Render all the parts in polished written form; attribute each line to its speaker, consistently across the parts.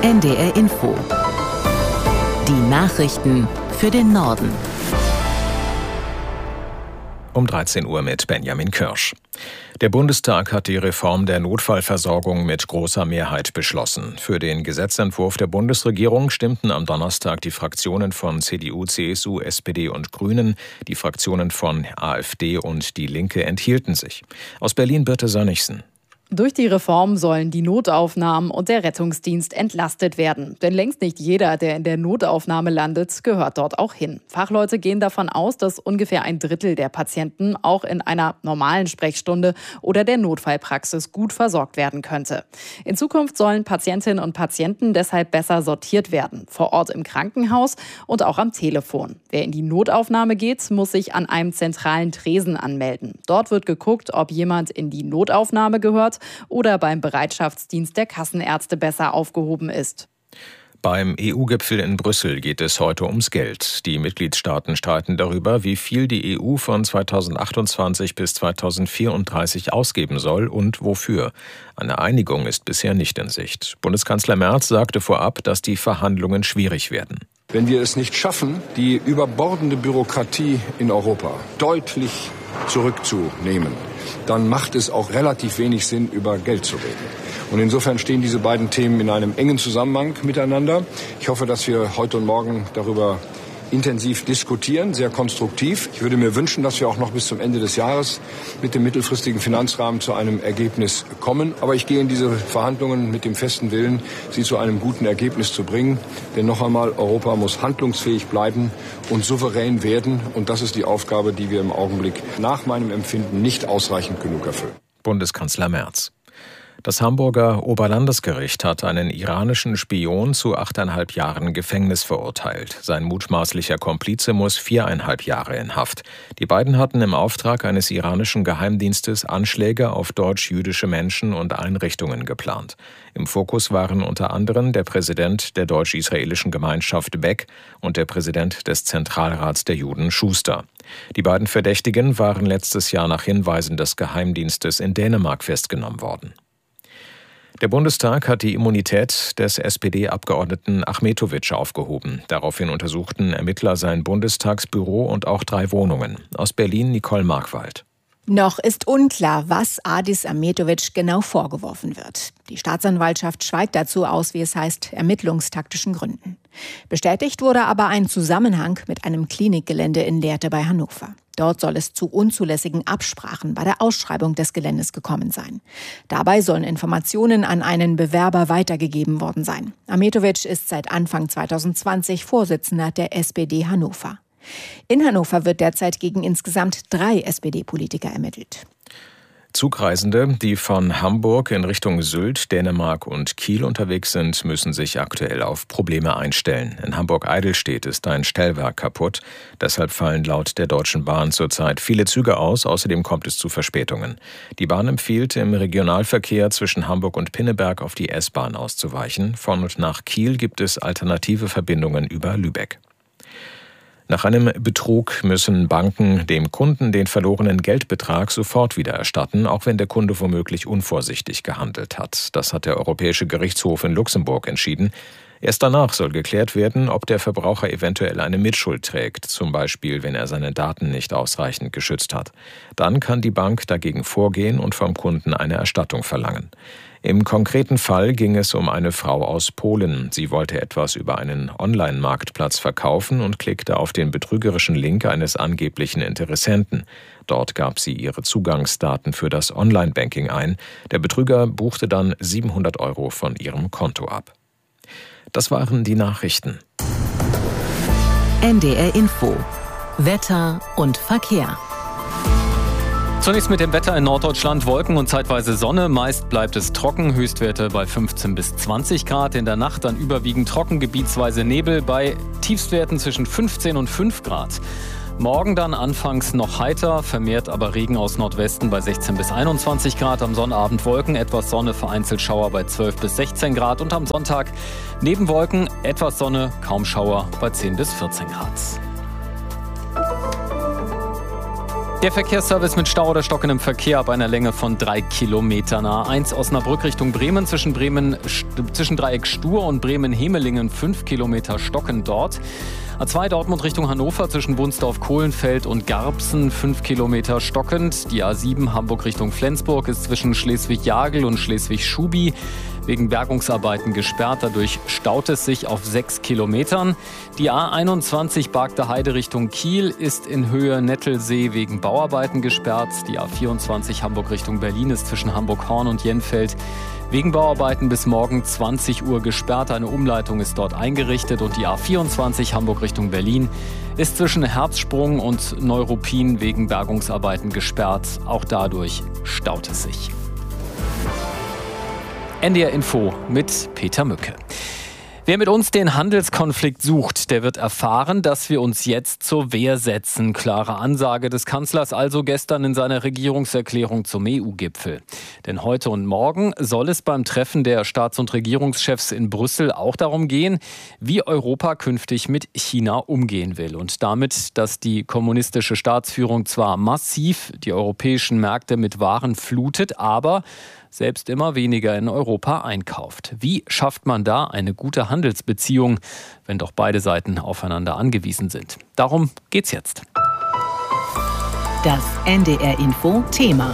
Speaker 1: NDR Info. Die Nachrichten für den Norden.
Speaker 2: Um 13 Uhr mit Benjamin Kirsch. Der Bundestag hat die Reform der Notfallversorgung mit großer Mehrheit beschlossen. Für den Gesetzentwurf der Bundesregierung stimmten am Donnerstag die Fraktionen von CDU, CSU, SPD und Grünen. Die Fraktionen von AfD und Die Linke enthielten sich. Aus Berlin Birte Sönnigsen.
Speaker 3: Durch die Reform sollen die Notaufnahmen und der Rettungsdienst entlastet werden. Denn längst nicht jeder, der in der Notaufnahme landet, gehört dort auch hin. Fachleute gehen davon aus, dass ungefähr ein Drittel der Patienten auch in einer normalen Sprechstunde oder der Notfallpraxis gut versorgt werden könnte. In Zukunft sollen Patientinnen und Patienten deshalb besser sortiert werden. Vor Ort im Krankenhaus und auch am Telefon. Wer in die Notaufnahme geht, muss sich an einem zentralen Tresen anmelden. Dort wird geguckt, ob jemand in die Notaufnahme gehört oder beim Bereitschaftsdienst der Kassenärzte besser aufgehoben ist.
Speaker 2: Beim EU-Gipfel in Brüssel geht es heute ums Geld. Die Mitgliedstaaten streiten darüber, wie viel die EU von 2028 bis 2034 ausgeben soll und wofür. Eine Einigung ist bisher nicht in Sicht. Bundeskanzler Merz sagte vorab, dass die Verhandlungen schwierig werden.
Speaker 4: Wenn wir es nicht schaffen, die überbordende Bürokratie in Europa deutlich zurückzunehmen, dann macht es auch relativ wenig Sinn, über Geld zu reden. Und insofern stehen diese beiden Themen in einem engen Zusammenhang miteinander. Ich hoffe, dass wir heute und morgen darüber intensiv diskutieren, sehr konstruktiv. Ich würde mir wünschen, dass wir auch noch bis zum Ende des Jahres mit dem mittelfristigen Finanzrahmen zu einem Ergebnis kommen. Aber ich gehe in diese Verhandlungen mit dem festen Willen, sie zu einem guten Ergebnis zu bringen. Denn noch einmal, Europa muss handlungsfähig bleiben und souverän werden. Und das ist die Aufgabe, die wir im Augenblick nach meinem Empfinden nicht ausreichend genug erfüllen.
Speaker 2: Bundeskanzler Merz. Das Hamburger Oberlandesgericht hat einen iranischen Spion zu 8,5 Jahren Gefängnis verurteilt. Sein mutmaßlicher Komplize muss 4,5 Jahre in Haft. Die beiden hatten im Auftrag eines iranischen Geheimdienstes Anschläge auf deutsch-jüdische Menschen und Einrichtungen geplant. Im Fokus waren unter anderem der Präsident der deutsch-israelischen Gemeinschaft Beck und der Präsident des Zentralrats der Juden Schuster. Die beiden Verdächtigen waren letztes Jahr nach Hinweisen des Geheimdienstes in Dänemark festgenommen worden. Der Bundestag hat die Immunität des SPD-Abgeordneten Achmetović aufgehoben. Daraufhin untersuchten Ermittler sein Bundestagsbüro und auch 3 Wohnungen. Aus Berlin Nicole Markwald.
Speaker 5: Noch ist unklar, was Adis Achmetović genau vorgeworfen wird. Die Staatsanwaltschaft schweigt dazu aus, wie es heißt, ermittlungstaktischen Gründen. Bestätigt wurde aber ein Zusammenhang mit einem Klinikgelände in Lehrte bei Hannover. Dort soll es zu unzulässigen Absprachen bei der Ausschreibung des Geländes gekommen sein. Dabei sollen Informationen an einen Bewerber weitergegeben worden sein. Achmetović ist seit Anfang 2020 Vorsitzender der SPD Hannover. In Hannover wird derzeit gegen insgesamt 3 SPD-Politiker ermittelt.
Speaker 2: Zugreisende, die von Hamburg in Richtung Sylt, Dänemark und Kiel unterwegs sind, müssen sich aktuell auf Probleme einstellen. In Hamburg-Eidelstedt ist ein Stellwerk kaputt. Deshalb fallen laut der Deutschen Bahn zurzeit viele Züge aus. Außerdem kommt es zu Verspätungen. Die Bahn empfiehlt, im Regionalverkehr zwischen Hamburg und Pinneberg auf die S-Bahn auszuweichen. Von und nach Kiel gibt es alternative Verbindungen über Lübeck. Nach einem Betrug müssen Banken dem Kunden den verlorenen Geldbetrag sofort wieder erstatten, auch wenn der Kunde womöglich unvorsichtig gehandelt hat. Das hat der Europäische Gerichtshof in Luxemburg entschieden. Erst danach soll geklärt werden, ob der Verbraucher eventuell eine Mitschuld trägt, zum Beispiel wenn er seine Daten nicht ausreichend geschützt hat. Dann kann die Bank dagegen vorgehen und vom Kunden eine Erstattung verlangen. Im konkreten Fall ging es um eine Frau aus Polen. Sie wollte etwas über einen Online-Marktplatz verkaufen und klickte auf den betrügerischen Link eines angeblichen Interessenten. Dort gab sie ihre Zugangsdaten für das Online-Banking ein. Der Betrüger buchte dann 700 € von ihrem Konto ab. Das waren die Nachrichten.
Speaker 1: NDR Info. Wetter und Verkehr.
Speaker 6: Zunächst mit dem Wetter in Norddeutschland. Wolken und zeitweise Sonne. Meist bleibt es trocken. Höchstwerte bei 15 bis 20 Grad. In der Nacht dann überwiegend trocken, gebietsweise Nebel bei Tiefstwerten zwischen 15 und 5 Grad. Morgen dann anfangs noch heiter, vermehrt aber Regen aus Nordwesten bei 16 bis 21 Grad. Am Sonnabend Wolken, etwas Sonne, vereinzelt Schauer bei 12 bis 16 Grad. Und am Sonntag neben Wolken etwas Sonne, kaum Schauer bei 10 bis 14 Grad. Der Verkehrsservice mit Stau oder stockendem Verkehr ab einer Länge von 3 Kilometern. A1 Osnabrück Richtung Bremen zwischen Dreieck Stur und Bremen-Hemelingen 5 Kilometer stockend dort. A2 Dortmund Richtung Hannover zwischen Wunsdorf-Kohlenfeld und Garbsen 5 Kilometer stockend. Die A7 Hamburg Richtung Flensburg ist zwischen Schleswig-Jagel und Schleswig-Schubi wegen Bergungsarbeiten gesperrt. Dadurch staut es sich auf 6 Kilometern. Die A21 Bargter Heide Richtung Kiel ist in Höhe Nettelsee wegen Bauarbeiten gesperrt. Die A24 Hamburg Richtung Berlin ist zwischen Hamburg-Horn und Jenfeld wegen Bauarbeiten bis morgen 20 Uhr gesperrt. Eine Umleitung ist dort eingerichtet. Und die A24 Hamburg Richtung Berlin ist zwischen Herzsprung und Neuruppin wegen Bergungsarbeiten gesperrt. Auch dadurch staut es sich. NDR Info mit Peter Mücke. Wer mit uns den Handelskonflikt sucht, der wird erfahren, dass wir uns jetzt zur Wehr setzen. Klare Ansage des Kanzlers also gestern in seiner Regierungserklärung zum EU-Gipfel. Denn heute und morgen soll es beim Treffen der Staats- und Regierungschefs in Brüssel auch darum gehen, wie Europa künftig mit China umgehen will. Und damit, dass die kommunistische Staatsführung zwar massiv die europäischen Märkte mit Waren flutet, aber selbst immer weniger in Europa einkauft. Wie schafft man da eine gute Handelsbeziehung, wenn doch beide Seiten aufeinander angewiesen sind? Darum geht's jetzt.
Speaker 1: Das NDR Info Thema.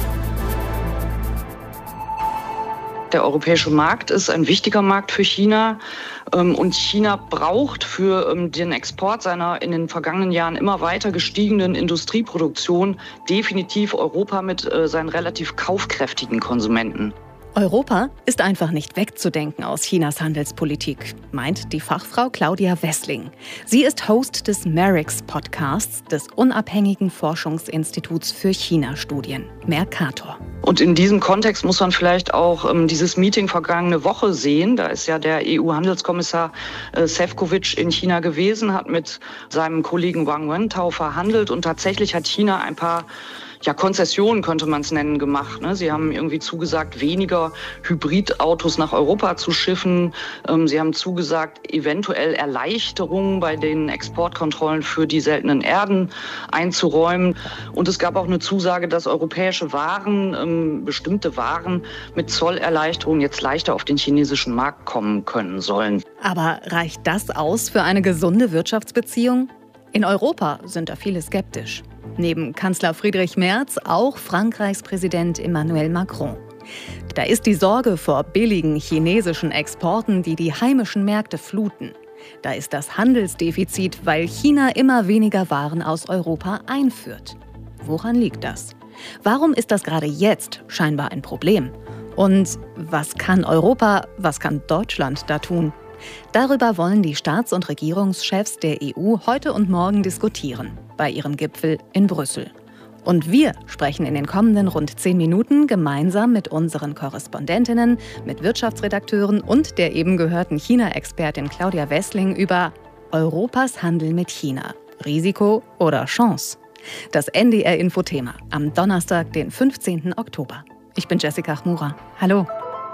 Speaker 7: Der europäische Markt ist ein wichtiger Markt für China. Und China braucht für den Export seiner in den vergangenen Jahren immer weiter gestiegenen Industrieproduktion definitiv Europa mit seinen relativ kaufkräftigen Konsumenten.
Speaker 8: Europa ist einfach nicht wegzudenken aus Chinas Handelspolitik, meint die Fachfrau Claudia Wessling. Sie ist Host des MERIX-Podcasts des unabhängigen Forschungsinstituts für China-Studien, Mercator.
Speaker 7: Und in diesem Kontext muss man vielleicht auch dieses Meeting vergangene Woche sehen. Da ist ja der EU-Handelskommissar Šefčovič in China gewesen, hat mit seinem Kollegen Wang Wentao verhandelt und tatsächlich hat China ein paar Konzessionen, könnte man es nennen, gemacht. Sie haben irgendwie zugesagt, weniger Hybridautos nach Europa zu schiffen. Sie haben zugesagt, eventuell Erleichterungen bei den Exportkontrollen für die seltenen Erden einzuräumen. Und es gab auch eine Zusage, dass europäische Waren, bestimmte Waren mit Zollerleichterungen jetzt leichter auf den chinesischen Markt kommen können sollen.
Speaker 8: Aber reicht das aus für eine gesunde Wirtschaftsbeziehung? In Europa sind da viele skeptisch. Neben Kanzler Friedrich Merz auch Frankreichs Präsident Emmanuel Macron. Da ist die Sorge vor billigen chinesischen Exporten, die die heimischen Märkte fluten. Da ist das Handelsdefizit, weil China immer weniger Waren aus Europa einführt. Woran liegt das? Warum ist das gerade jetzt scheinbar ein Problem? Und was kann Europa, was kann Deutschland da tun? Darüber wollen die Staats- und Regierungschefs der EU heute und morgen diskutieren, bei ihrem Gipfel in Brüssel. Und wir sprechen in den kommenden rund 10 Minuten gemeinsam mit unseren Korrespondentinnen, mit Wirtschaftsredakteuren und der eben gehörten China-Expertin Claudia Wessling über Europas Handel mit China. Risiko oder Chance? Das NDR-Info-Thema am Donnerstag, den 15. Oktober. Ich bin Jessica Chmura. Hallo.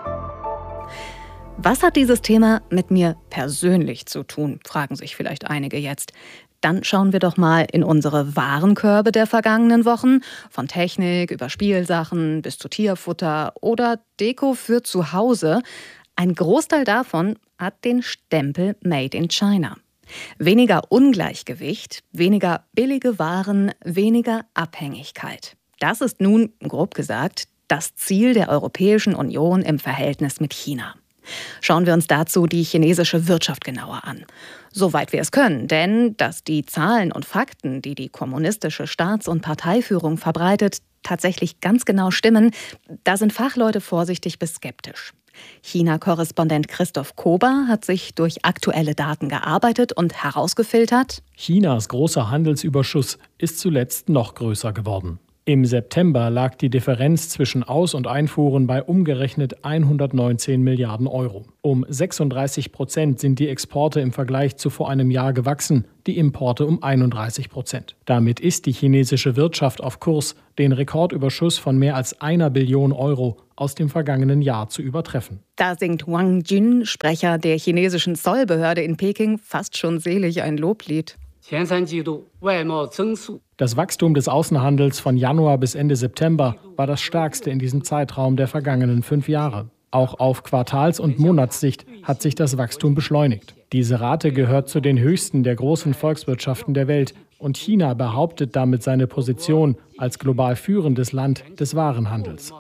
Speaker 8: Was hat dieses Thema mit mir persönlich zu tun, fragen sich vielleicht einige jetzt. Dann schauen wir doch mal in unsere Warenkörbe der vergangenen Wochen. Von Technik über Spielsachen bis zu Tierfutter oder Deko für zu Hause. Ein Großteil davon hat den Stempel Made in China. Weniger Ungleichgewicht, weniger billige Waren, weniger Abhängigkeit. Das ist nun, grob gesagt, das Ziel der Europäischen Union im Verhältnis mit China. Schauen wir uns dazu die chinesische Wirtschaft genauer an. Soweit wir es können, denn dass die Zahlen und Fakten, die die kommunistische Staats- und Parteiführung verbreitet, tatsächlich ganz genau stimmen, da sind Fachleute vorsichtig bis skeptisch. China-Korrespondent Christoph Kober hat sich durch aktuelle Daten gearbeitet und herausgefiltert:
Speaker 9: Chinas großer Handelsüberschuss ist zuletzt noch größer geworden. Im September lag die Differenz zwischen Aus- und Einfuhren bei umgerechnet 119 Milliarden Euro. Um 36% sind die Exporte im Vergleich zu vor einem Jahr gewachsen, die Importe um 31%. Damit ist die chinesische Wirtschaft auf Kurs, den Rekordüberschuss von mehr als 1 Billion Euro aus dem vergangenen Jahr zu übertreffen.
Speaker 8: Da singt Wang Jun, Sprecher der chinesischen Zollbehörde in Peking, fast schon selig ein Loblied.
Speaker 9: Das Wachstum des Außenhandels von Januar bis Ende September war das stärkste in diesem Zeitraum der vergangenen 5 Jahre. Auch auf Quartals- und Monatssicht hat sich das Wachstum beschleunigt. Diese Rate gehört zu den höchsten der großen Volkswirtschaften der Welt. Und China behauptet damit seine Position als global führendes Land des Warenhandels.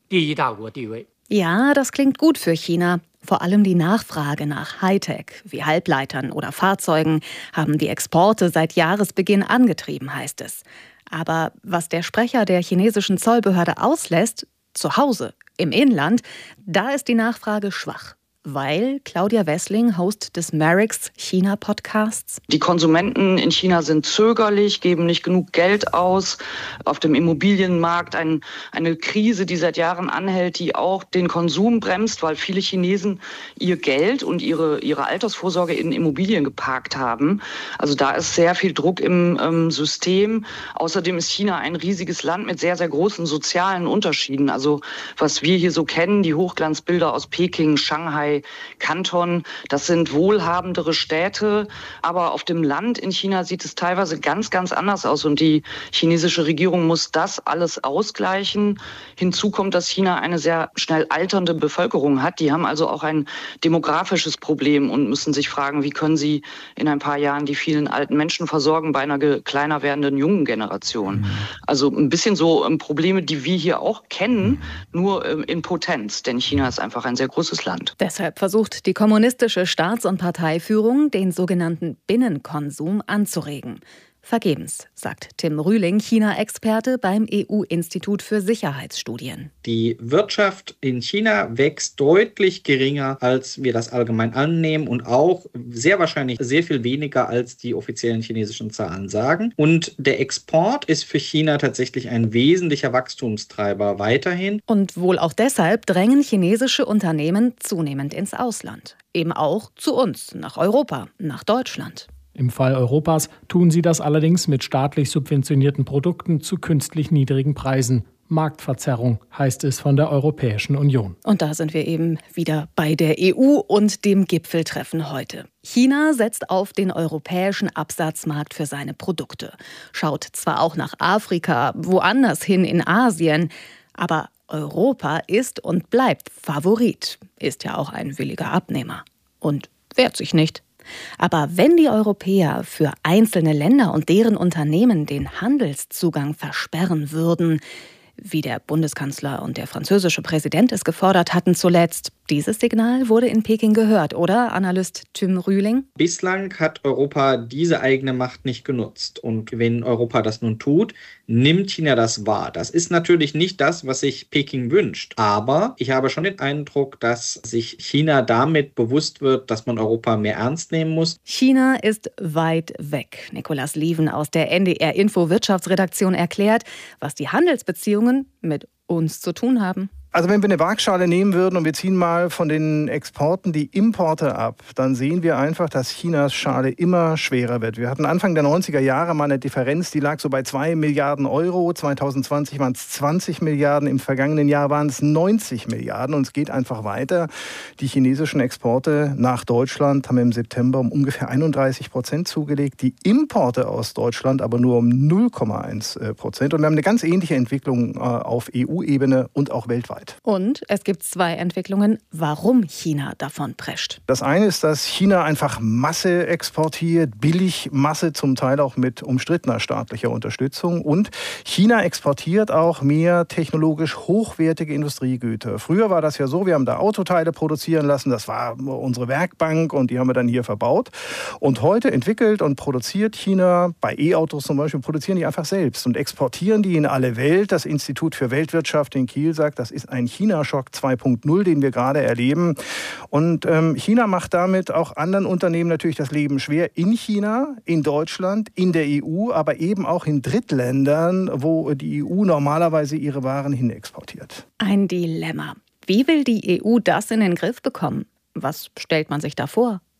Speaker 8: Ja, das klingt gut für China. Vor allem die Nachfrage nach Hightech wie Halbleitern oder Fahrzeugen haben die Exporte seit Jahresbeginn angetrieben, heißt es. Aber was der Sprecher der chinesischen Zollbehörde auslässt, zu Hause, im Inland, da ist die Nachfrage schwach. Weil Claudia Wessling, Host des Merix China-Podcasts.
Speaker 7: Die Konsumenten in China sind zögerlich, geben nicht genug Geld aus. Auf dem Immobilienmarkt eine Krise, die seit Jahren anhält, die auch den Konsum bremst, weil viele Chinesen ihr Geld und ihre Altersvorsorge in Immobilien geparkt haben. Also da ist sehr viel Druck im System. Außerdem ist China ein riesiges Land mit sehr, sehr großen sozialen Unterschieden. Also was wir hier so kennen, die Hochglanzbilder aus Peking, Shanghai, Kanton, das sind wohlhabendere Städte, aber auf dem Land in China sieht es teilweise ganz, ganz anders aus und die chinesische Regierung muss das alles ausgleichen. Hinzu kommt, dass China eine sehr schnell alternde Bevölkerung hat. Die haben also auch ein demografisches Problem und müssen sich fragen, wie können sie in ein paar Jahren die vielen alten Menschen versorgen bei einer kleiner werdenden jungen Generation. Also ein bisschen so Probleme, die wir hier auch kennen, nur in Potenz, denn China ist einfach ein sehr großes Land.
Speaker 8: Deshalb versucht die kommunistische Staats- und Parteiführung, den sogenannten Binnenkonsum anzuregen. Vergebens, sagt Tim Rühling, China-Experte beim EU-Institut für Sicherheitsstudien.
Speaker 10: Die Wirtschaft in China wächst deutlich geringer, als wir das allgemein annehmen und auch sehr wahrscheinlich sehr viel weniger, als die offiziellen chinesischen Zahlen sagen. Und der Export ist für China tatsächlich ein wesentlicher Wachstumstreiber weiterhin.
Speaker 8: Und wohl auch deshalb drängen chinesische Unternehmen zunehmend ins Ausland. Eben auch zu uns, nach Europa, nach Deutschland.
Speaker 9: Im Fall Europas tun sie das allerdings mit staatlich subventionierten Produkten zu künstlich niedrigen Preisen. Marktverzerrung heißt es von der Europäischen Union.
Speaker 8: Und da sind wir eben wieder bei der EU und dem Gipfeltreffen heute. China setzt auf den europäischen Absatzmarkt für seine Produkte. Schaut zwar auch nach Afrika, woanders hin in Asien, aber Europa ist und bleibt Favorit, ist ja auch ein williger Abnehmer und wehrt sich nicht. Aber wenn die Europäer für einzelne Länder und deren Unternehmen den Handelszugang versperren würden, wie der Bundeskanzler und der französische Präsident es gefordert hatten zuletzt, dieses Signal wurde in Peking gehört, oder, Analyst Tim Rühling?
Speaker 10: Bislang hat Europa diese eigene Macht nicht genutzt. Und wenn Europa das nun tut, nimmt China das wahr. Das ist natürlich nicht das, was sich Peking wünscht. Aber ich habe schon den Eindruck, dass sich China damit bewusst wird, dass man Europa mehr ernst nehmen muss.
Speaker 8: China ist weit weg. Nicolas Lieven aus der NDR-Info-Wirtschaftsredaktion erklärt, was die Handelsbeziehungen mit uns zu tun haben.
Speaker 11: Also wenn wir eine Waagschale nehmen würden und wir ziehen mal von den Exporten die Importe ab, dann sehen wir einfach, dass Chinas Schale immer schwerer wird. Wir hatten Anfang der 90er Jahre mal eine Differenz, die lag so bei 2 Milliarden Euro. 2020 waren es 20 Milliarden, im vergangenen Jahr waren es 90 Milliarden und es geht einfach weiter. Die chinesischen Exporte nach Deutschland haben im September um ungefähr 31% zugelegt, die Importe aus Deutschland aber nur um 0,1%. Und wir haben eine ganz ähnliche Entwicklung auf EU-Ebene und auch weltweit.
Speaker 8: Und es gibt 2 Entwicklungen, warum China davon prescht.
Speaker 11: Das eine ist, dass China einfach Masse exportiert, billig Masse, zum Teil auch mit umstrittener staatlicher Unterstützung. Und China exportiert auch mehr technologisch hochwertige Industriegüter. Früher war das ja so, wir haben da Autoteile produzieren lassen, das war unsere Werkbank und die haben wir dann hier verbaut. Und heute entwickelt und produziert China, bei E-Autos zum Beispiel, produzieren die einfach selbst und exportieren die in alle Welt. Das Institut für Weltwirtschaft in Kiel sagt, das ist ein China-Schock 2.0, den wir gerade erleben. Und China macht damit auch anderen Unternehmen natürlich das Leben schwer. In China, in Deutschland, in der EU, aber eben auch in Drittländern, wo die EU normalerweise ihre Waren hin exportiert.
Speaker 8: Ein Dilemma. Wie will die EU das in den Griff bekommen? Was stellt man sich da vor?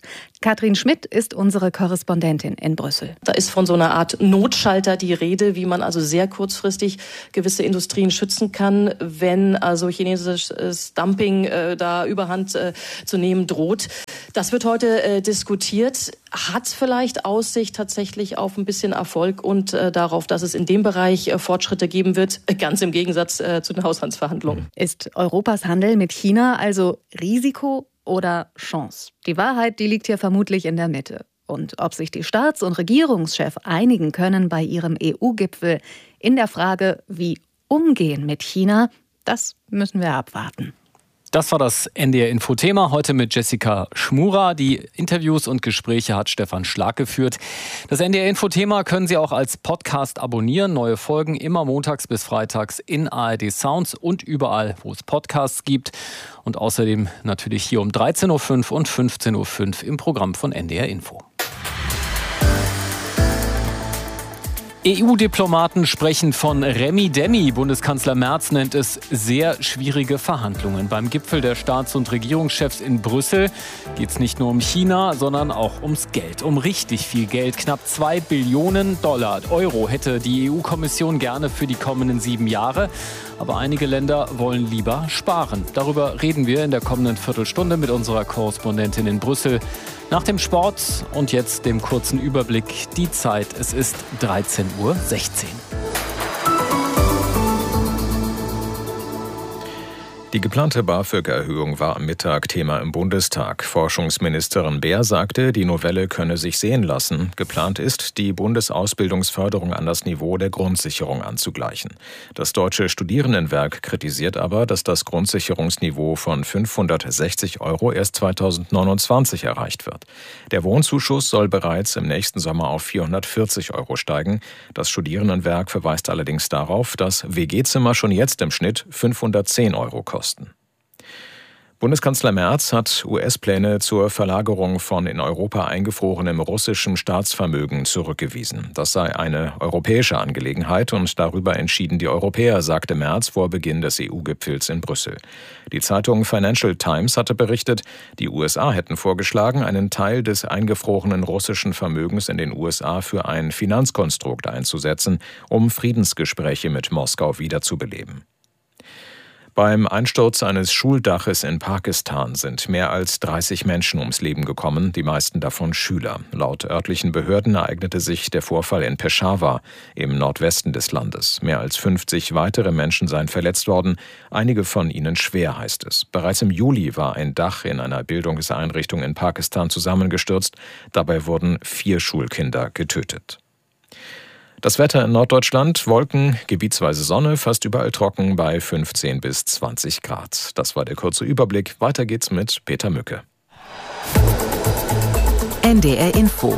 Speaker 8: Katrin Schmidt ist unsere Korrespondentin in Brüssel.
Speaker 12: Da ist von so einer Art Notschalter die Rede, wie man also sehr kurzfristig gewisse Industrien schützen kann, wenn also chinesisches Dumping da Überhand zu nehmen droht. Das wird heute diskutiert. Hat vielleicht Aussicht tatsächlich auf ein bisschen Erfolg und darauf, dass es in dem Bereich Fortschritte geben wird, ganz im Gegensatz zu den Haushaltsverhandlungen.
Speaker 8: Ist Europas Handel mit China also Risiko oder Chance? Die Wahrheit, die liegt hier vermutlich in der Mitte. Und ob sich die Staats- und Regierungschefs einigen können bei ihrem EU-Gipfel in der Frage, wie umgehen mit China, das müssen wir abwarten.
Speaker 6: Das war das NDR-Info-Thema, heute mit Jessica Schmura. Die Interviews und Gespräche hat Stefan Schlag geführt. Das NDR-Info-Thema können Sie auch als Podcast abonnieren. Neue Folgen immer montags bis freitags in ARD Sounds und überall, wo es Podcasts gibt. Und außerdem natürlich hier um 13.05 Uhr und 15.05 Uhr im Programm von NDR-Info. EU-Diplomaten sprechen von Remi-Demi. Bundeskanzler Merz nennt es sehr schwierige Verhandlungen. Beim Gipfel der Staats- und Regierungschefs in Brüssel geht es nicht nur um China, sondern auch ums Geld. Um richtig viel Geld. Knapp 2 Billionen Euro hätte die EU-Kommission gerne für die kommenden 7 Jahre. Aber einige Länder wollen lieber sparen. Darüber reden wir in der kommenden Viertelstunde mit unserer Korrespondentin in Brüssel. Nach dem Sport und jetzt dem kurzen Überblick. Die Zeit, es ist 13:16 Uhr.
Speaker 2: Die geplante BAföG-Erhöhung war am Mittag Thema im Bundestag. Forschungsministerin Beer sagte, die Novelle könne sich sehen lassen. Geplant ist, die Bundesausbildungsförderung an das Niveau der Grundsicherung anzugleichen. Das Deutsche Studierendenwerk kritisiert aber, dass das Grundsicherungsniveau von 560 € erst 2029 erreicht wird. Der Wohnzuschuss soll bereits im nächsten Sommer auf 440 € steigen. Das Studierendenwerk verweist allerdings darauf, dass WG-Zimmer schon jetzt im Schnitt 510 € kosten. Bundeskanzler Merz hat US-Pläne zur Verlagerung von in Europa eingefrorenem russischem Staatsvermögen zurückgewiesen. Das sei eine europäische Angelegenheit und darüber entschieden die Europäer, sagte Merz vor Beginn des EU-Gipfels in Brüssel. Die Zeitung Financial Times hatte berichtet, die USA hätten vorgeschlagen, einen Teil des eingefrorenen russischen Vermögens in den USA für ein Finanzkonstrukt einzusetzen, um Friedensgespräche mit Moskau wiederzubeleben. Beim Einsturz eines Schuldaches in Pakistan sind mehr als 30 Menschen ums Leben gekommen, die meisten davon Schüler. Laut örtlichen Behörden ereignete sich der Vorfall in Peshawar im Nordwesten des Landes. Mehr als 50 weitere Menschen seien verletzt worden, einige von ihnen schwer, heißt es. Bereits im Juli war ein Dach in einer Bildungseinrichtung in Pakistan zusammengestürzt. Dabei wurden 4 Schulkinder getötet. Das Wetter in Norddeutschland, Wolken, gebietsweise Sonne, fast überall trocken bei 15 bis 20 Grad. Das war der kurze Überblick. Weiter geht's mit Peter Mücke.
Speaker 1: NDR Info.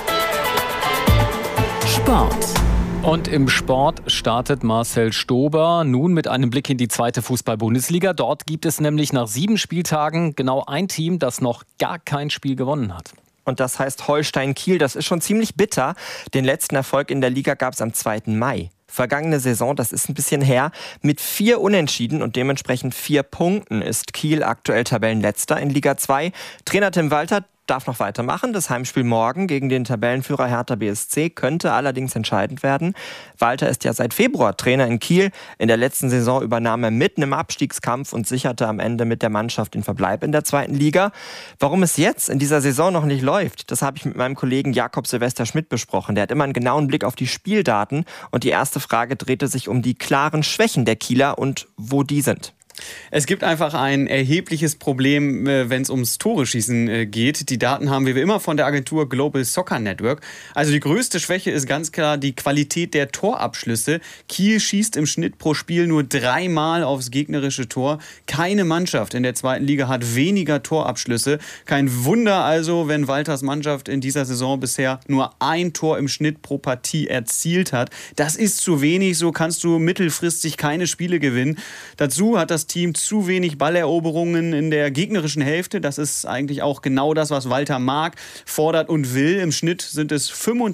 Speaker 1: Sport.
Speaker 6: Und im Sport startet Marcel Stober nun mit einem Blick in die 2. Fußball-Bundesliga. Dort gibt es nämlich nach 7 Spieltagen genau ein Team, das noch gar kein Spiel gewonnen hat.
Speaker 13: Und das heißt Holstein Kiel. Das ist schon ziemlich bitter. Den letzten Erfolg in der Liga gab es am 2. Mai. Vergangene Saison, das ist ein bisschen her, mit 4 Unentschieden und dementsprechend 4 Punkten ist Kiel aktuell Tabellenletzter in Liga 2. Trainer Tim Walter darf noch weitermachen. Das Heimspiel morgen gegen den Tabellenführer Hertha BSC könnte allerdings entscheidend werden. Walter ist ja seit Februar Trainer in Kiel. In der letzten Saison übernahm er mitten im Abstiegskampf und sicherte am Ende mit der Mannschaft den Verbleib in der 2. Liga. Warum es jetzt in dieser Saison noch nicht läuft, das habe ich mit meinem Kollegen Jakob Silvester Schmidt besprochen. Der hat immer einen genauen Blick auf die Spieldaten und die erste Frage drehte sich um die klaren Schwächen der Kieler und wo die sind.
Speaker 14: Es gibt einfach ein erhebliches Problem, wenn es ums Tore-Schießen geht. Die Daten haben wir wie immer von der Agentur Global Soccer Network. Also die größte Schwäche ist ganz klar die Qualität der Torabschlüsse. Kiel schießt im Schnitt pro Spiel nur 3-mal aufs gegnerische Tor. Keine Mannschaft in der 2. Liga hat weniger Torabschlüsse. Kein Wunder also, wenn Walters Mannschaft in dieser Saison bisher nur 1 Tor im Schnitt pro Partie erzielt hat. Das ist zu wenig, so kannst du mittelfristig keine Spiele gewinnen. Dazu hat das das Team zu wenig Balleroberungen in der gegnerischen Hälfte. Das ist eigentlich auch genau das, was Walter Mark fordert und will. Im Schnitt sind es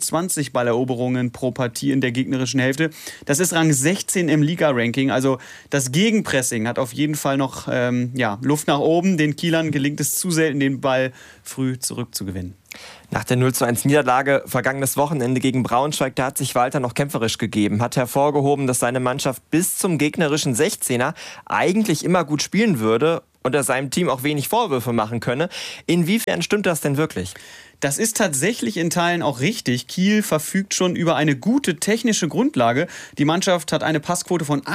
Speaker 14: 25 Balleroberungen pro Partie in der gegnerischen Hälfte. Das ist Rang 16 im Liga-Ranking. Also das Gegenpressing hat auf jeden Fall noch Luft nach oben. Den Kielern gelingt es zu selten, den Ball früh zurückzugewinnen.
Speaker 13: Nach der 0:1 Niederlage vergangenes Wochenende gegen Braunschweig, da hat sich Walter noch kämpferisch gegeben, hat hervorgehoben, dass seine Mannschaft bis zum gegnerischen 16er eigentlich immer gut spielen würde und er seinem Team auch wenig Vorwürfe machen könne. Inwiefern stimmt das denn wirklich?
Speaker 14: Das ist tatsächlich in Teilen auch richtig. Kiel verfügt schon über eine gute technische Grundlage. Die Mannschaft hat eine Passquote von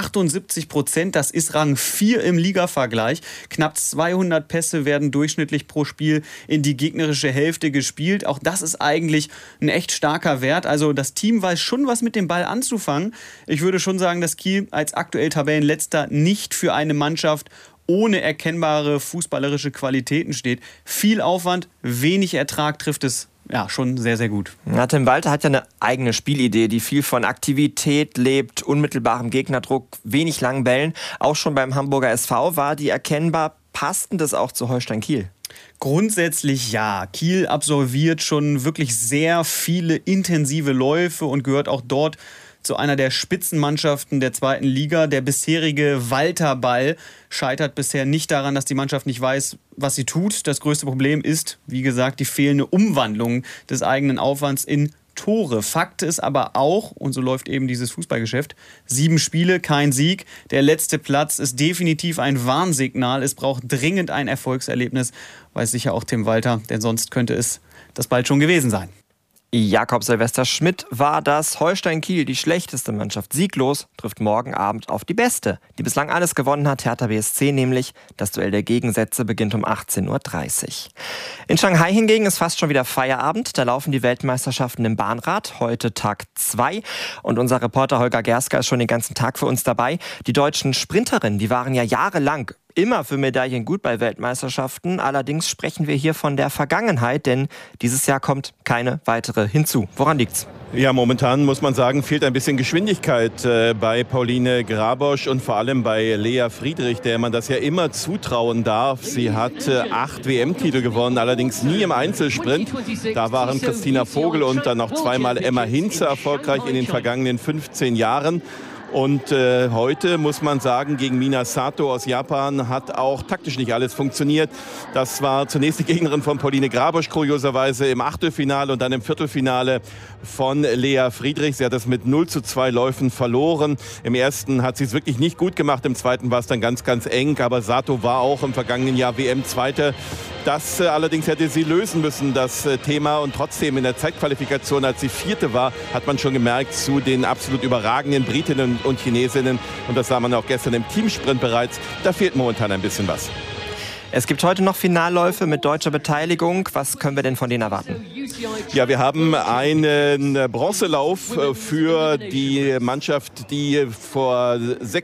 Speaker 14: 78%. Das ist Rang 4 im Ligavergleich. Knapp 200 Pässe werden durchschnittlich pro Spiel in die gegnerische Hälfte gespielt. Auch das ist eigentlich ein echt starker Wert. Also das Team weiß schon, was mit dem Ball anzufangen. Ich würde schon sagen, dass Kiel als aktuell Tabellenletzter nicht für eine Mannschaft ohne erkennbare fußballerische Qualitäten steht. Viel Aufwand, wenig Ertrag trifft es schon sehr, sehr gut.
Speaker 13: Ja, Tim Walter hat ja eine eigene Spielidee, die viel von Aktivität lebt, unmittelbarem Gegnerdruck, wenig langen Bällen. Auch schon beim Hamburger SV war die erkennbar. Passt denn das auch zu Holstein Kiel?
Speaker 14: Grundsätzlich ja. Kiel absolviert schon wirklich sehr viele intensive Läufe und gehört auch dort zu einer der Spitzenmannschaften der zweiten Liga. Der bisherige Walter-Ball scheitert bisher nicht daran, dass die Mannschaft nicht weiß, was sie tut. Das größte Problem ist, wie gesagt, die fehlende Umwandlung des eigenen Aufwands in Tore. Fakt ist aber auch, und so läuft eben dieses Fußballgeschäft, 7 Spiele, kein Sieg. Der letzte Platz ist definitiv ein Warnsignal. Es braucht dringend ein Erfolgserlebnis, weiß sicher auch Tim Walter, denn sonst könnte es das bald schon gewesen sein.
Speaker 13: Jakob Silvester Schmidt war das. Holstein Kiel, die schlechteste Mannschaft, sieglos, trifft morgen Abend auf die beste, die bislang alles gewonnen hat, Hertha BSC nämlich. Das Duell der Gegensätze beginnt um 18:30 Uhr. In Shanghai hingegen ist fast schon wieder Feierabend. Da laufen die Weltmeisterschaften im Bahnrad, heute Tag 2. Und unser Reporter Holger Gerska ist schon den ganzen Tag für uns dabei. Die deutschen Sprinterinnen, die waren ja jahrelang immer für Medaillen gut bei Weltmeisterschaften. Allerdings sprechen wir hier von der Vergangenheit, denn dieses Jahr kommt keine weitere hinzu. Woran liegt's?
Speaker 15: Ja, momentan muss man sagen, fehlt ein bisschen Geschwindigkeit bei Pauline Grabosch und vor allem bei Lea Friedrich, der man das ja immer zutrauen darf. Sie hat 8 WM-Titel gewonnen, allerdings nie im Einzelsprint. Da waren Christina Vogel und dann noch zweimal Emma Hinze erfolgreich in den vergangenen 15 Jahren. Und heute muss man sagen, gegen Mina Sato aus Japan hat auch taktisch nicht alles funktioniert. Das war zunächst die Gegnerin von Pauline Grabosch, kurioserweise im Achtelfinale und dann im Viertelfinale von Lea Friedrich. Sie hat es mit 0:2 Läufen verloren. Im ersten hat sie es wirklich nicht gut gemacht, im zweiten war es dann ganz, ganz eng. Aber Sato war auch im vergangenen Jahr WM-Zweite. Das allerdings hätte sie lösen müssen, das Thema. Und trotzdem in der Zeitqualifikation, als sie Vierte war, hat man schon gemerkt, zu den absolut überragenden Britinnen und Chinesinnen. Und das sah man auch gestern im Teamsprint bereits. Da fehlt momentan ein bisschen was.
Speaker 13: Es gibt heute noch Finalläufe mit deutscher Beteiligung. Was können wir denn von denen erwarten?
Speaker 15: Ja, wir haben einen Bronzelauf für die Mannschaft, die vor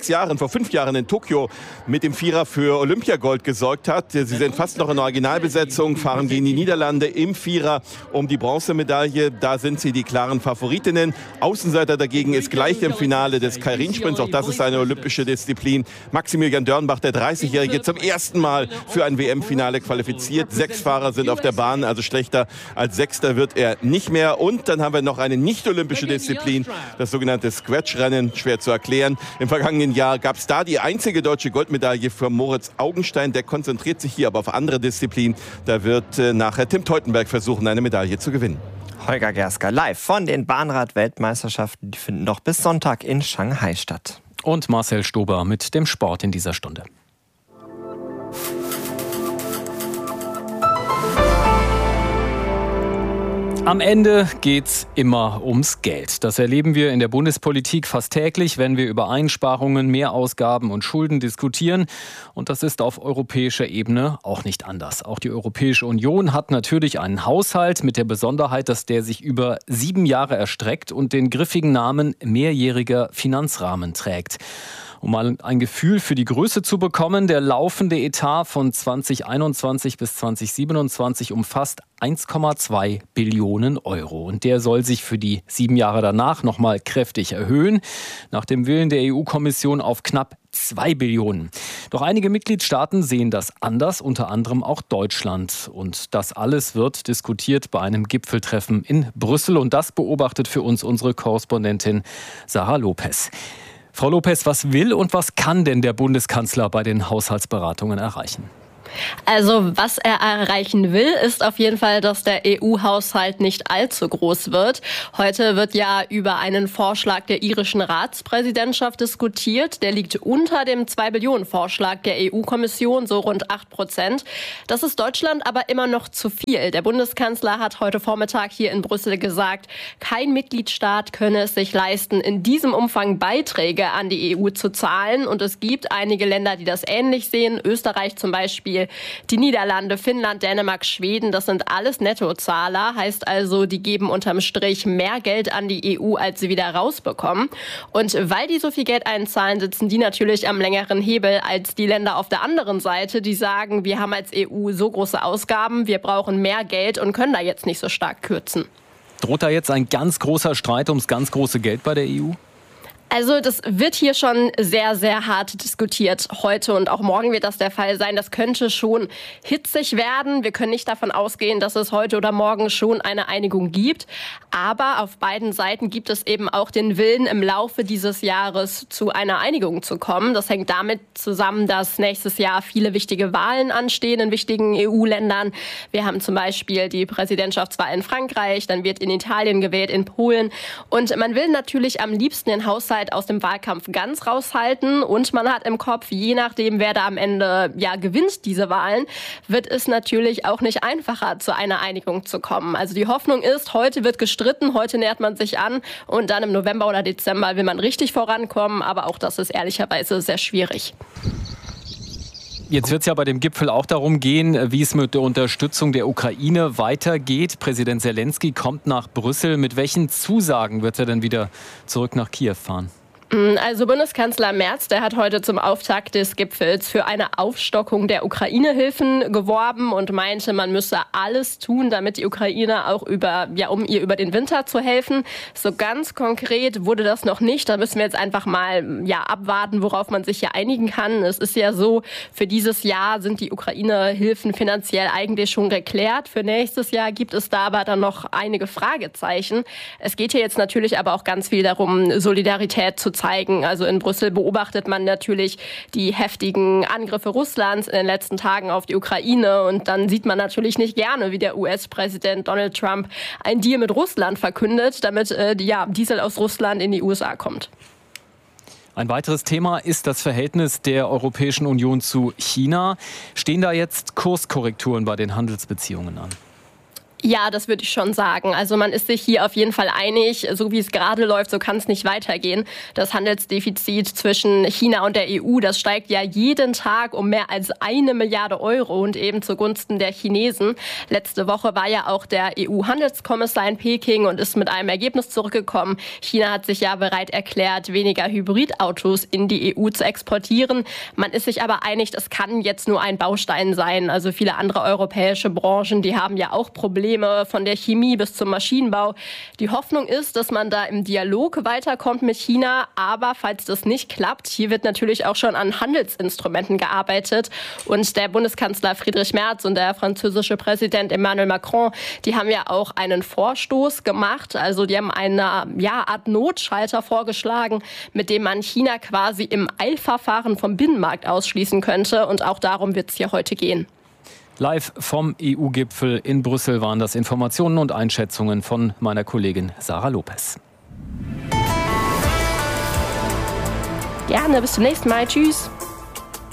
Speaker 15: 5 Jahren in Tokio mit dem Vierer für Olympiagold gesorgt hat. Sie sind fast noch in Originalbesetzung, fahren gegen die Niederlande im Vierer um die Bronzemedaille. Da sind sie die klaren Favoritinnen. Außenseiter dagegen ist gleich im Finale des Keirin-Sprints. Auch das ist eine olympische Disziplin. Maximilian Dörnbach, der 30-Jährige, zum ersten Mal für ein WM-Finale qualifiziert. 6 Fahrer sind auf der Bahn, also schlechter als Sechster wird er nicht mehr. Und dann haben wir noch eine nicht-olympische Disziplin, das sogenannte Squash-Rennen, schwer zu erklären. Im vergangenen Jahr gab es da die einzige deutsche Goldmedaille für Moritz Augenstein. Der konzentriert sich hier aber auf andere Disziplinen. Da wird nachher Tim Teutenberg versuchen, eine Medaille zu gewinnen.
Speaker 13: Holger Gerska live von den Bahnrad-Weltmeisterschaften. Die finden noch bis Sonntag in Shanghai statt.
Speaker 6: Und Marcel Stober mit dem Sport in dieser Stunde. Am Ende geht's immer ums Geld. Das erleben wir in der Bundespolitik fast täglich, wenn wir über Einsparungen, Mehrausgaben und Schulden diskutieren. Und das ist auf europäischer Ebene auch nicht anders. Auch die Europäische Union hat natürlich einen Haushalt mit der Besonderheit, dass der sich über 7 Jahre erstreckt und den griffigen Namen mehrjähriger Finanzrahmen trägt. Um mal ein Gefühl für die Größe zu bekommen, der laufende Etat von 2021 bis 2027 umfasst 1,2 Billionen Euro. Und der soll sich für die 7 Jahre danach nochmal kräftig erhöhen. Nach dem Willen der EU-Kommission auf knapp 2 Billionen. Doch einige Mitgliedstaaten sehen das anders, unter anderem auch Deutschland. Und das alles wird diskutiert bei einem Gipfeltreffen in Brüssel. Und das beobachtet für uns unsere Korrespondentin Sarah Lopez. Frau Lopez, was will und was kann denn der Bundeskanzler bei den Haushaltsberatungen erreichen?
Speaker 16: Also was er erreichen will, ist auf jeden Fall, dass der EU-Haushalt nicht allzu groß wird. Heute wird ja über einen Vorschlag der irischen Ratspräsidentschaft diskutiert. Der liegt unter dem 2-Billionen-Vorschlag der EU-Kommission, so rund 8%. Das ist Deutschland aber immer noch zu viel. Der Bundeskanzler hat heute Vormittag hier in Brüssel gesagt, kein Mitgliedstaat könne es sich leisten, in diesem Umfang Beiträge an die EU zu zahlen. Und es gibt einige Länder, die das ähnlich sehen. Österreich zum Beispiel, die Niederlande, Finnland, Dänemark, Schweden, das sind alles Nettozahler. Heißt also, die geben unterm Strich mehr Geld an die EU, als sie wieder rausbekommen. Und weil die so viel Geld einzahlen, sitzen die natürlich am längeren Hebel als die Länder auf der anderen Seite, die sagen, wir haben als EU so große Ausgaben, wir brauchen mehr Geld und können da jetzt nicht so stark kürzen.
Speaker 6: Droht da jetzt ein ganz großer Streit ums ganz große Geld bei der EU?
Speaker 16: Also das wird hier schon sehr, sehr hart diskutiert. Heute und auch morgen wird das der Fall sein. Das könnte schon hitzig werden. Wir können nicht davon ausgehen, dass es heute oder morgen schon eine Einigung gibt. Aber auf beiden Seiten gibt es eben auch den Willen, im Laufe dieses Jahres zu einer Einigung zu kommen. Das hängt damit zusammen, dass nächstes Jahr viele wichtige Wahlen anstehen in wichtigen EU-Ländern. Wir haben zum Beispiel die Präsidentschaftswahl in Frankreich, dann wird in Italien gewählt, in Polen. Und man will natürlich am liebsten den Haushalt aus dem Wahlkampf ganz raushalten. Und man hat im Kopf, je nachdem, wer da am Ende gewinnt diese Wahlen, wird es natürlich auch nicht einfacher, zu einer Einigung zu kommen. Also die Hoffnung ist, heute wird gestritten, heute nähert man sich an und dann im November oder Dezember will man richtig vorankommen. Aber auch das ist ehrlicherweise sehr schwierig.
Speaker 6: Jetzt wird es ja bei dem Gipfel auch darum gehen, wie es mit der Unterstützung der Ukraine weitergeht. Präsident Zelensky kommt nach Brüssel. Mit welchen Zusagen wird er denn wieder zurück nach Kiew fahren?
Speaker 16: Also Bundeskanzler Merz, der hat heute zum Auftakt des Gipfels für eine Aufstockung der Ukraine-Hilfen geworben und meinte, man müsse alles tun, damit die Ukraine auch um ihr über den Winter zu helfen. So ganz konkret wurde das noch nicht. Da müssen wir jetzt einfach mal abwarten, worauf man sich hier einigen kann. Es ist ja so, für dieses Jahr sind die Ukraine-Hilfen finanziell eigentlich schon geklärt. Für nächstes Jahr gibt es da aber dann noch einige Fragezeichen. Es geht hier jetzt natürlich aber auch ganz viel darum, Solidarität zu zeigen. Also in Brüssel beobachtet man natürlich die heftigen Angriffe Russlands in den letzten Tagen auf die Ukraine. Und dann sieht man natürlich nicht gerne, wie der US-Präsident Donald Trump einen Deal mit Russland verkündet, damit Diesel aus Russland in die USA kommt.
Speaker 6: Ein weiteres Thema ist das Verhältnis der Europäischen Union zu China. Stehen da jetzt Kurskorrekturen bei den Handelsbeziehungen an?
Speaker 16: Ja, das würde ich schon sagen. Also man ist sich hier auf jeden Fall einig, so wie es gerade läuft, so kann es nicht weitergehen. Das Handelsdefizit zwischen China und der EU, das steigt ja jeden Tag um mehr als 1 Milliarde Euro und eben zugunsten der Chinesen. Letzte Woche war ja auch der EU-Handelskommissar in Peking und ist mit einem Ergebnis zurückgekommen. China hat sich ja bereit erklärt, weniger Hybridautos in die EU zu exportieren. Man ist sich aber einig, das kann jetzt nur ein Baustein sein. Also viele andere europäische Branchen, die haben ja auch Probleme, von der Chemie bis zum Maschinenbau. Die Hoffnung ist, dass man da im Dialog weiterkommt mit China. Aber falls das nicht klappt, hier wird natürlich auch schon an Handelsinstrumenten gearbeitet. Und der Bundeskanzler Friedrich Merz und der französische Präsident Emmanuel Macron, die haben ja auch einen Vorstoß gemacht. Also die haben eine Art Notschalter vorgeschlagen, mit dem man China quasi im Eilverfahren vom Binnenmarkt ausschließen könnte. Und auch darum wird es hier heute gehen.
Speaker 6: Live vom EU-Gipfel in Brüssel waren das Informationen und Einschätzungen von meiner Kollegin Sarah Lopez.
Speaker 16: Gerne, bis zum nächsten Mal. Tschüss.